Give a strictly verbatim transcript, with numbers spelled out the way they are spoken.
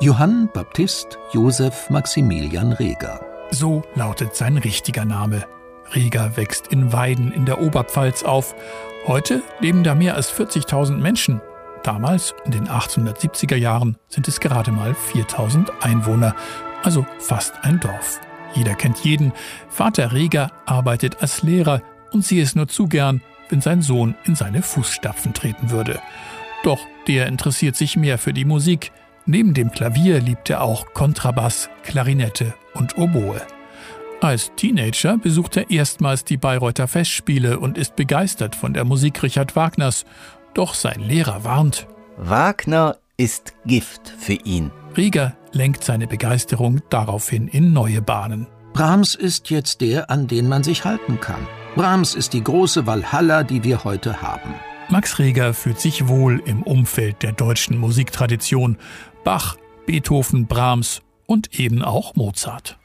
Johann Baptist Joseph Maximilian Reger. So lautet sein richtiger Name. Reger wächst in Weiden in der Oberpfalz auf. Heute leben da mehr als vierzigtausend Menschen. Damals, in den achtzehnhundertsiebziger Jahren, sind es gerade mal viertausend Einwohner, also fast ein Dorf. Jeder kennt jeden. Vater Reger arbeitet als Lehrer und siehe es nur zu gern, wenn sein Sohn in seine Fußstapfen treten würde. Doch der interessiert sich mehr für die Musik. Neben dem Klavier liebt er auch Kontrabass, Klarinette und Oboe. Als Teenager besucht er erstmals die Bayreuther Festspiele und ist begeistert von der Musik Richard Wagners. Doch sein Lehrer warnt: Wagner ist Gift für ihn. Reger lenkt seine Begeisterung daraufhin in neue Bahnen. Brahms ist jetzt der, an den man sich halten kann. Brahms ist die große Walhalla, die wir heute haben. Max Reger fühlt sich wohl im Umfeld der deutschen Musiktradition. Bach, Beethoven, Brahms und eben auch Mozart.